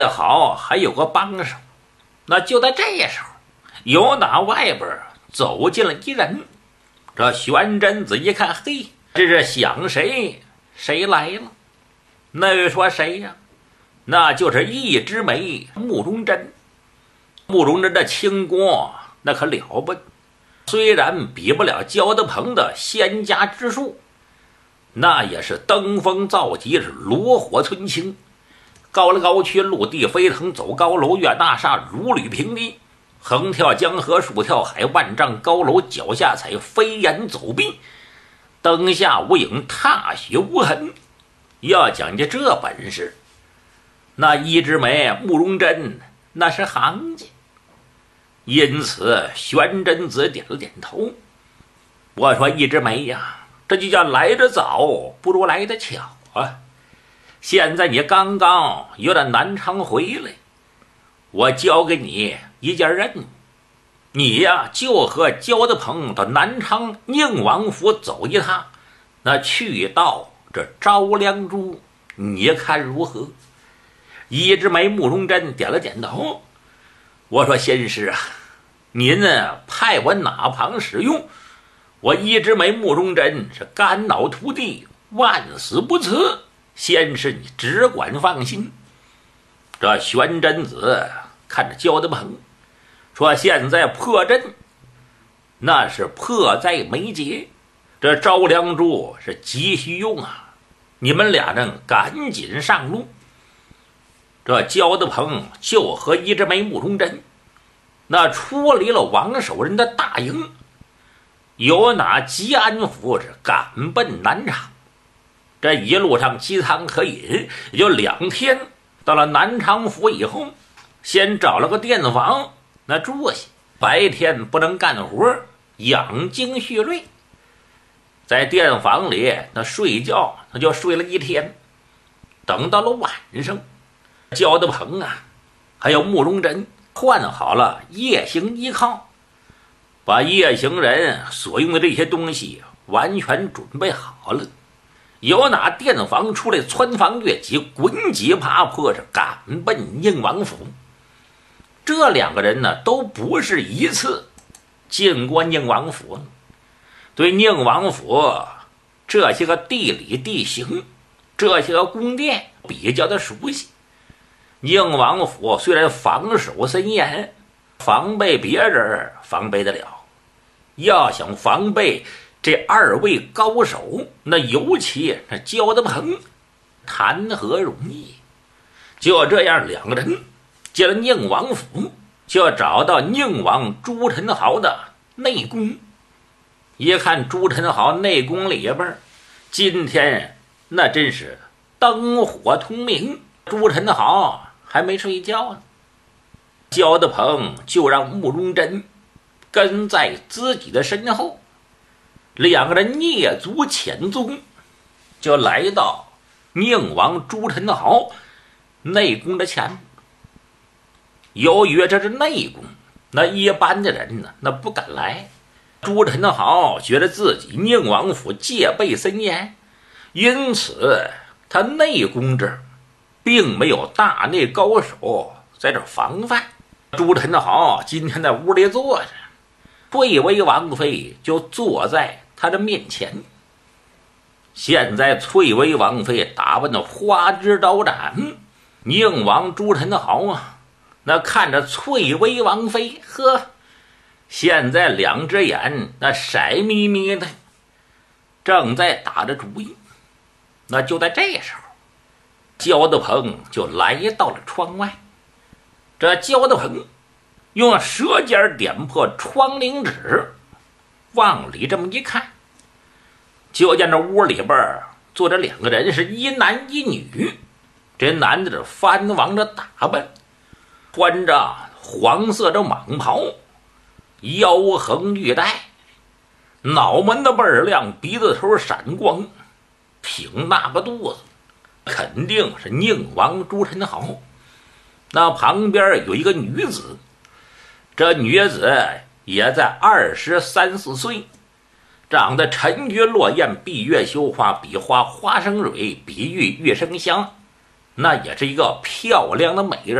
好还有个帮手。那就在这时候，由打外边走进了一人。这玄真子一看，嘿，这是想谁谁来了。那位说谁呀？那就是一枝梅慕容真。慕容真的轻功那可了不得，虽然比不了焦德鹏的仙家之术，那也是登峰造极，是炉火纯青。高来高去，陆地飞腾，走高楼越大厦，如履平地，横跳江河，竖跳海，万丈高楼脚下踩，飞檐走壁，灯下无影，踏雪无痕。要讲究这本事，那一枝梅慕容真那是行家。因此玄真子点了点头。我说一枝梅呀，这就叫来得早不如来得巧啊。现在你刚刚由那南昌回来，我交给你一件任务，你呀就和焦德鹏到南昌宁王府走一趟，那去到这招良珠，你看如何？一枝梅慕容真点了点头。我说先师啊，您派我哪旁使用，我一枝梅慕容真是肝脑涂地，万死不辞，先师你只管放心。这玄真子看着焦德鹏说，现在破阵那是迫在眉睫，这招良珠是急需用啊，你们俩人赶紧上路。这焦德鹏就和一枝梅慕容真那出离了王守仁的大营，由那吉安府是赶奔南昌。这一路上饥餐可饮，也就2天。到了南昌府以后，先找了个店房那住下，白天不能干活，养精蓄锐。在店房里那睡觉，那就睡了1天。等到了晚上，焦德鹏啊还有慕容真换好了夜行衣靠，把夜行人所用的这些东西完全准备好了，由那店房出来，穿房越脊，滚几爬坡，是赶奔宁王府。这2个人呢都不是一次进过宁王府，对宁王府这些个地理地形，这些个宫殿比较的熟悉。宁王府虽然防守森严，防备别人防备得了，要想防备这2位高手，那尤其那焦德鹏，谈何容易？就这样2个人进了宁王府，就找到宁王朱宸濠的内宫。一看朱宸濠内宫里边，今天那真是灯火通明，朱宸濠还没睡觉呢。焦德鹏就让慕容真跟在自己的身后，2个人蹑足潜踪，就来到宁王朱宸濠内宫的前面。由于这是内宫，那一般的人呢那不敢来。朱宸濠觉得自己宁王府戒备森严，因此他内宫这儿并没有大内高手在这防范。朱宸濠今天在屋里坐着，翠微王妃就坐在他的面前。现在翠微王妃打扮的花枝招展，宁王朱宸濠啊，那看着翠微王妃，呵，现在2只眼那色眯眯的，正在打着主意。那就在这时候，焦德鹏就来到了窗外。这焦德鹏用舌尖点破窗棂纸，往里这么一看，就见这屋里边坐着2个人，是一男一女。这男的是藩王的打扮，穿着黄色的蟒袍，腰横玉带，脑门的倍儿亮，鼻子头闪光，挺大个肚子，肯定是宁王朱宸濠。那旁边有一个女子，这女子也在23、24岁，长得沉鱼落雁，闭月羞花，比花花生蕊，比玉玉生香， 那也是一个漂亮的美人。